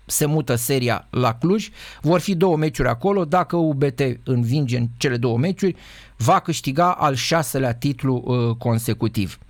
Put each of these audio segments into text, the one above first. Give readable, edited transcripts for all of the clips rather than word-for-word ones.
se mută seria la Cluj, vor fi 2 meciuri acolo, dacă UBT învinge în cele 2 meciuri, va câștiga al 6-lea titlu consecutiv.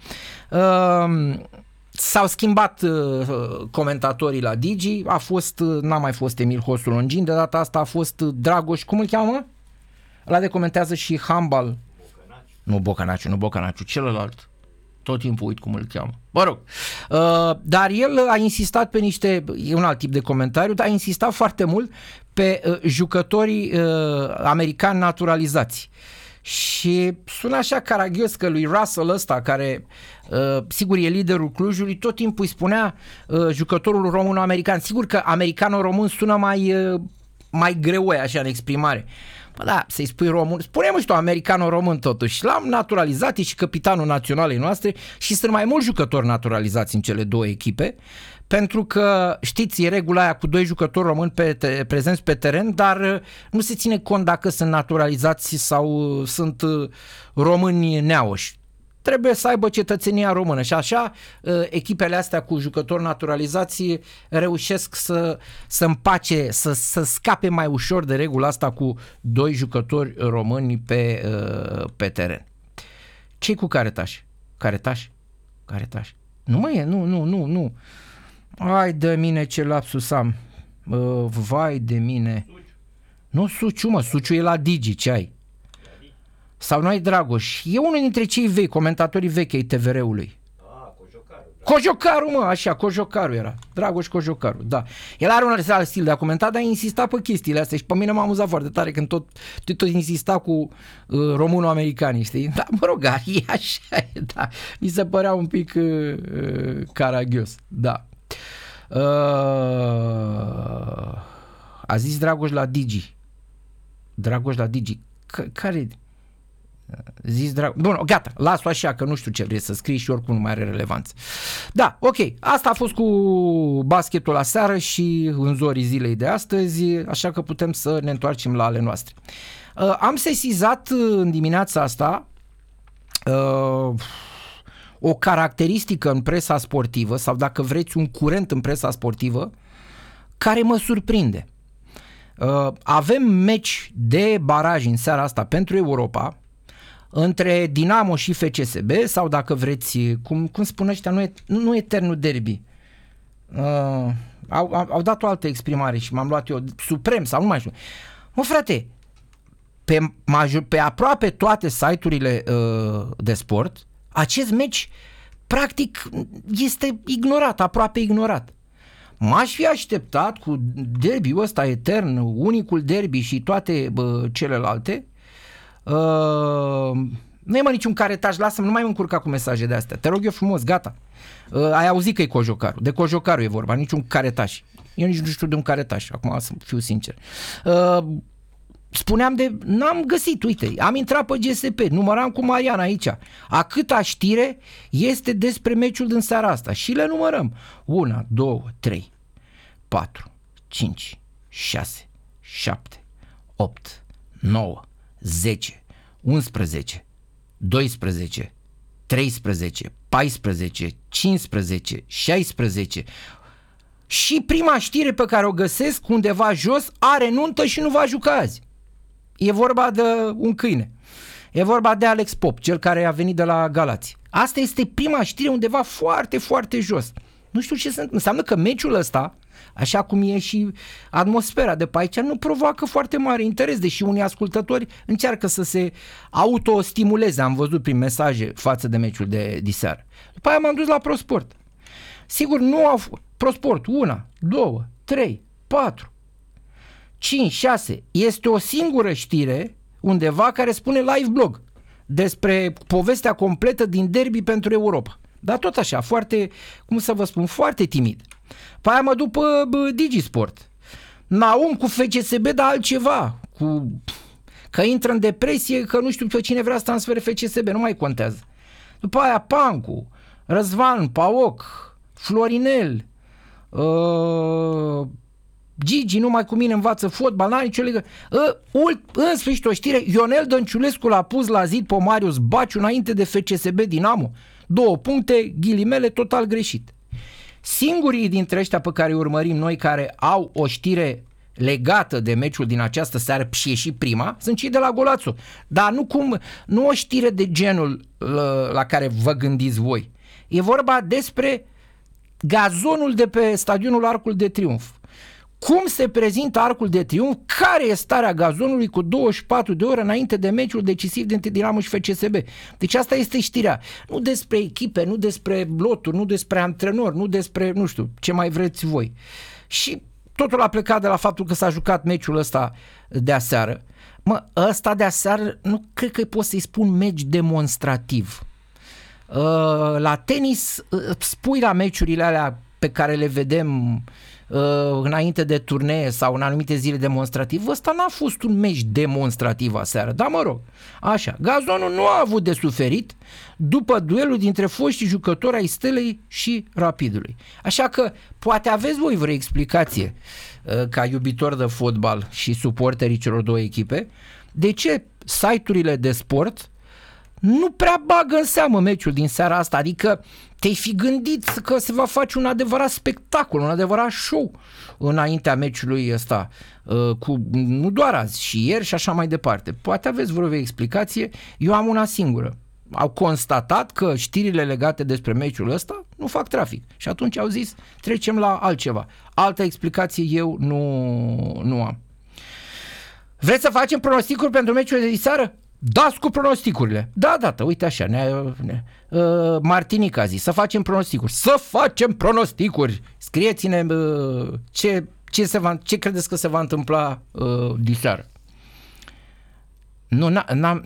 S-au schimbat comentatorii la Digi, n-a mai fost Emil Hosu Longin, de data asta a fost Dragoș, cum îl cheamă? Ăla de comentează și handbal. Nu Bocanaciu, celălalt. Tot timpul uit cum îl cheamă. Mă rog. Dar el a insistat pe e un alt tip de comentariu, dar a insistat foarte mult pe jucătorii americani naturalizați. Și sună așa caragios că lui Russell ăsta, care sigur e liderul Clujului, tot timpul îi spunea jucătorul român-american. Sigur că americano-român sună mai greu așa în exprimare. Bă, da, să-i spui român, spune-mă și tu americano-român totuși. L-am naturalizat, e și capitanul naționalei noastre și sunt mai mulți jucători naturalizați în cele 2 echipe, pentru că, știți, e regula aia cu 2 jucători români prezenți pe teren, dar nu se ține cont dacă sunt naturalizați sau sunt români neauși. Trebuie să aibă cetățenia română și așa echipele astea cu jucători naturalizați reușesc să împace, să scape mai ușor de regula asta cu 2 jucători români pe teren. Ce-i cu Caretaș? Caretaș? Nu mai e, nu. Hai de mine ce lapsus am. Vai de mine. Nu Suciu, mă, Suciu e la Digi, ce ai? Sau noi Dragoș, e unul dintre cei vechi, comentatorii vechi ai TVR-ului. Cojocaru, mă, așa, Cojocaru era. Dragoș Cojocaru, da. El are un alt stil de a comenta, dar insista pe chestiile astea și pe mine m-a amuzat foarte tare când tot insista cu româno-americanii, știi? Da, mă rog, e așa, da. Mi se părea un pic caragios, da. A zis Dragoș la Digi. Care... Bun, gata, las-o așa că nu știu ce vrei să scrii și oricum nu mai are relevanță. Da, ok, asta a fost cu basketul la seară și în zorii zilei de astăzi, așa că putem să ne întoarcem la ale noastre. Am sesizat în dimineața asta o caracteristică în presa sportivă, sau dacă vreți un curent în presa sportivă, care mă surprinde. Avem meci de baraj în seara asta pentru Europa între Dinamo și FCSB, sau dacă vreți, cum spun ăștia, nu eternul derby. Au dat o altă exprimare și m-am luat eu, suprem sau nu mai știu. Mă, frate, pe aproape toate site-urile de sport, acest meci practic este ignorat, aproape ignorat. M-aș fi așteptat cu derby-ul ăsta etern, unicul derby și toate celelalte. Nu e niciun caretaj, lasă-mă, nu mai mă încurca cu mesaje de astea. Te rog eu frumos, gata. Ai auzit că e Cojocaru. De Cojocaru e vorba, niciun caretaj. Eu nici nu știu de un caretaj, acum să fiu sincer. Spuneam n-am găsit, uite, am intrat pe GSP, număram cu Marian aici. A câta știre este despre meciul din seara asta și le numărăm. 1, 2, 3, 4, 5, 6, 7, 8, 9, 10, 11, 12, 13, 14, 15, 16 și prima știre pe care o găsesc undeva jos are nuntă și nu va juca azi. E vorba de un câine. E vorba de Alex Pop, cel care a venit de la Galați. Asta este prima știre undeva foarte, foarte jos. Nu știu ce înseamnă că meciul ăsta, așa cum e și atmosfera de pe aici, nu provoacă foarte mare interes, deși unii ascultători încearcă să se autostimuleze, am văzut prin mesaje față de meciul de diseară. După aia m-am dus la ProSport. Sigur, nu au ProSport, 1, 2, 3, 4, 5, 6, este o singură știre undeva care spune live blog despre povestea completă din derby pentru Europa. Dar tot așa, foarte, cum să vă spun, foarte timid. Pe aia mă duc pe Digisport. Naum cu FCSB, dar altceva. Că intră în depresie, că nu știu pe cine vrea să transfere FCSB, nu mai contează. După aia Pancu, Răzvan, Paoc, Florinel, Gigi numai cu mine învață fotbal, n-are nicio legă. În sfârșit o știre, Ionel Dănciulescu l-a pus la zid pe Marius Baciu înainte de FCSB Dinamo. 2 puncte, ghilimele, total greșit. Singurii dintre ăștia pe care îi urmărim noi care au o știre legată de meciul din această seară și e și prima, sunt cei de la Golațu. Dar nu o știre de genul la care vă gândiți voi. E vorba despre gazonul de pe stadionul Arcul de Triunf. Cum se prezintă Arcul de Triunf, care e starea gazonului cu 24 de ore înainte de meciul decisiv dintre Dinamo și FCSB. Deci asta este știrea. Nu despre echipe, nu despre loturi, nu despre antrenori, nu despre, nu știu, ce mai vreți voi. Și totul a plecat de la faptul că s-a jucat meciul ăsta de aseară. Ăsta de aseară nu cred că pot să-i spun meci demonstrativ. La tenis spui la meciurile alea pe care le vedem înainte de turnee sau în anumite zile demonstrativ, ăsta n-a fost un meci demonstrativ aseară, dar mă rog, așa, gazonul nu a avut de suferit după duelul dintre foștii jucători ai Stelei și Rapidului. Așa că poate aveți voi vreo explicație ca iubitor de fotbal și suporterii celor două echipe, de ce site-urile de sport nu prea bagă în seamă meciul din seara asta, adică te-ai fi gândit că se va face un adevărat spectacol, un adevărat show înaintea meciului ăsta, nu doar azi, și ieri și așa mai departe. Poate aveți vreo explicație, eu am una singură. Au constatat că știrile legate despre meciul ăsta nu fac trafic și atunci au zis trecem la altceva. Altă explicație eu nu am. Vreți să facem pronosticuri pentru meciul de seară? Dați cu pronosticurile. Da, uite așa. Martinic a zis să facem pronosticuri. Să facem pronosticuri. Scrieți-ne ce credeți că se va întâmpla diseară. Nu.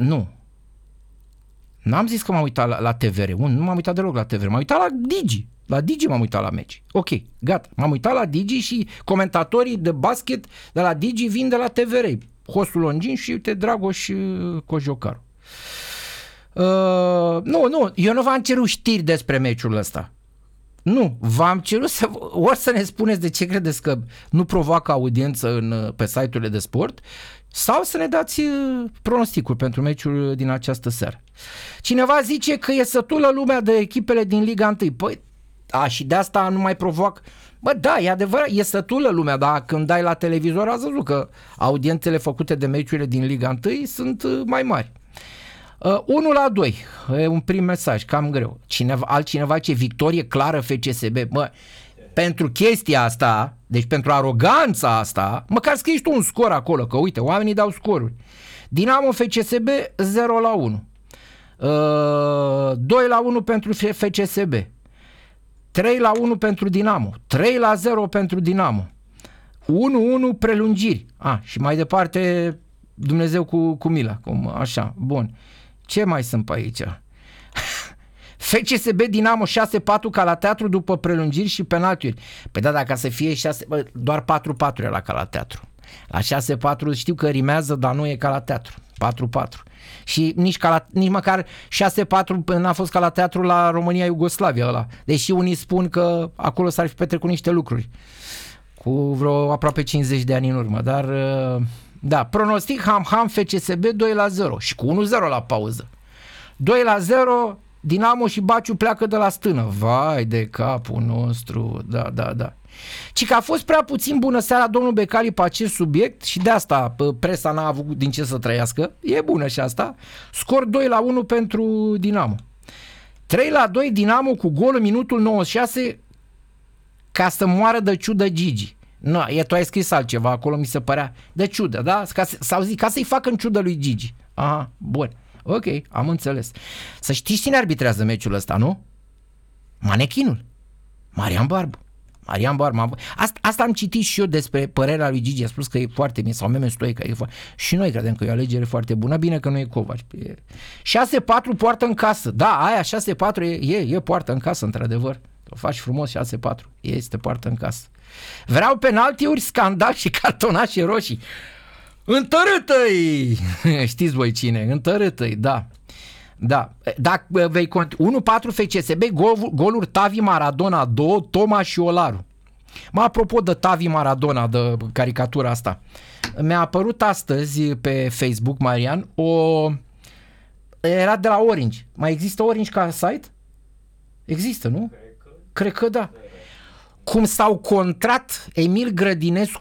N-am zis că m-am uitat la TVR. Nu m-am uitat deloc la TVR. M-am uitat la Digi. La Digi m-am uitat la meci. Ok, gata. M-am uitat la Digi și comentatorii de basket de la Digi vin de la TVR. Hostul Longin și uite Dragoș Cojocaru. Nu, eu nu v-am cerut știri despre meciul ăsta. Nu, v-am cerut ori să ne spuneți de ce credeți că nu provoacă audiență pe site-urile de sport, sau să ne dați pronosticuri pentru meciul din această seară. Cineva zice că e sătulă lumea de echipele din Liga 1. Păi, și de asta nu mai provoacă. Bă, da, e adevărat, e sătulă lumea, dar când dai la televizor ați văzut că audiențele făcute de meciurile din Liga 1 sunt mai mari. 1-2, e un prim mesaj, cam greu. Altcineva ce victorie clară FCSB. Bă, pentru chestia asta, deci pentru aroganța asta, măcar scrii tu un scor acolo, că uite, oamenii dau scoruri. Dinamo FCSB 0-1. 2-1 pentru FCSB. 3-1 pentru Dinamo, 3-0 pentru Dinamo, 1-1 prelungiri. Și mai departe Dumnezeu cu mila, cum așa, bun. Ce mai sunt pe aici? FCSB Dinamo 6-4 ca la teatru după prelungiri și penaltiuri. Păi da, dacă să fie 6, doar 4-4 e la ca la teatru. La 6-4 știu că rimează, dar nu e ca la teatru. 4-4. Și nici măcar 6-4 n-a fost ca la teatru la România-Iugoslavia ăla. Deși unii spun că acolo s-ar fi petrecut niște lucruri cu vreo aproape 50 de ani în urmă. Dar da, pronostic ham FCSB 2-0 și cu 1-0 la pauză. 2-0 Dinamo și Baciu pleacă de la stână. Vai de capul nostru. Da. Ci că a fost prea puțin bună seara domnul Becali pe acest subiect și de asta presa n-a avut din ce să trăiască. E bună și asta. Scor 2-1 pentru Dinamo. 3-2 Dinamo cu gol în minutul 96 ca să moară de ciudă Gigi. Nu, tu ai scris altceva acolo, mi se părea de ciudă, da? Sau zic, ca să-i facă în ciudă lui Gigi. Aha, bun. Ok, am înțeles. Să știți cine arbitrează meciul ăsta, nu? Manechinul. Marian Barbu. Asta am citit și eu despre părerea lui Gigi. A spus că e foarte bine. Sau Meme Stoica. Și noi credem că e o alegere foarte bună. Bine că nu e Covaci. 6-4 poartă în casă. Da, aia 6-4 e poartă în casă, într-adevăr. O faci frumos 6-4. Este poartă în casă. Vreau penaltiuri, scandal și cartonașe roșii. Întărâtă-i! Știți voi cine? Întărâtă-i, da. Dacă vei 1-4 FCSB, goluri Tavi Maradona 2, Toma și Olaru. Apropo de Tavi Maradona, de caricatura asta, mi-a apărut astăzi pe Facebook, Marian, era de la Orange. Mai există Orange ca site? Există, nu? Cred că da. cum s-au contrat Emil Grădinescu